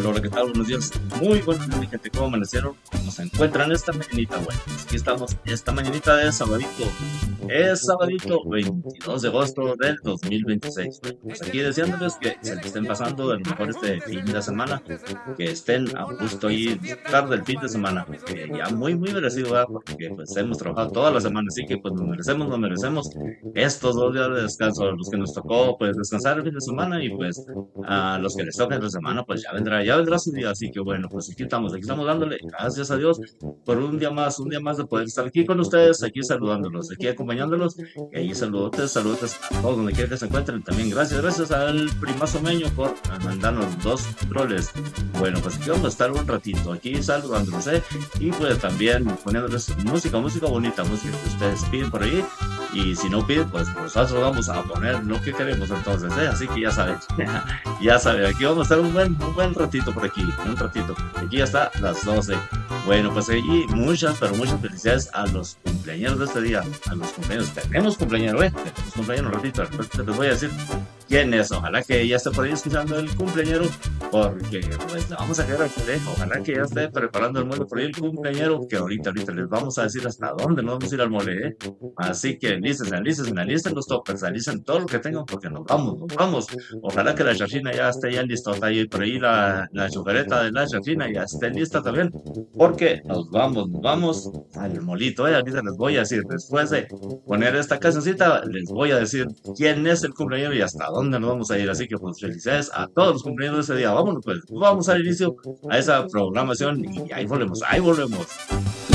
hola, ¿qué tal? Buenos días. Muy buenos días, mi gente. ¿Cómo amanecieron? ¿Cómo se encuentran esta mañanita? Bueno, pues aquí estamos, esta mañanita de sabadito. Es sabadito 22 de agosto del 2026. Bueno, pues aquí deseándoles que se le estén pasando de lo mejor este fin de semana, que estén a gusto ahí disfrutar del fin de semana, que ya muy merecido, ¿verdad? Porque pues hemos trabajado toda la semana, así que pues nos merecemos estos 2 días de descanso. A los que nos tocó pues descansar el fin de semana y pues a los que les toca esta semana, pues ya vendrá su día. Así que bueno, pues aquí estamos dándole gracias a Dios por un día más de poder estar aquí con ustedes, aquí saludándolos, aquí acompañándolos. Y ahí saludotes a todos donde quiera que se encuentren. También gracias al primazo Meño por mandarnos 2 controles. Bueno, pues aquí vamos a estar un ratito, aquí saludándolos, y pues también poniéndoles música bonita, música que ustedes piden por ahí. Y si no piden, pues nosotros vamos a poner lo que queremos entonces, así que ya saben. Ya saben, aquí vamos a estar un buen ratito por aquí, un ratito. Aquí ya está las 12. Bueno, pues allí pero muchas felicidades a los cumpleaños de este día, a los cumpleaños. Tenemos cumpleaños, tenemos cumpleaños un ratito, después les voy a decir quién es. Ojalá que ya esté por ahí escuchando el cumpleañero, porque pues le vamos a quedar aquí, ojalá que ya esté preparando el mole por ahí el cumpleañero, que ahorita les vamos a decir hasta dónde nos vamos a ir al mole, Así que alisten los toppers, alisten todo lo que tengan, porque nos vamos. Ojalá que la chachina ya esté ya lista, está ahí por ahí la chofereta de la chachina ya esté lista también, porque nos vamos al molito, ahorita les voy a decir, después de poner esta cancioncita, les voy a decir quién es el cumpleañero y hasta dónde nos vamos a ir. Así que pues felicidades a todos los cumpleaños de ese día. Vámonos pues, vamos al inicio a esa programación y ahí volvemos.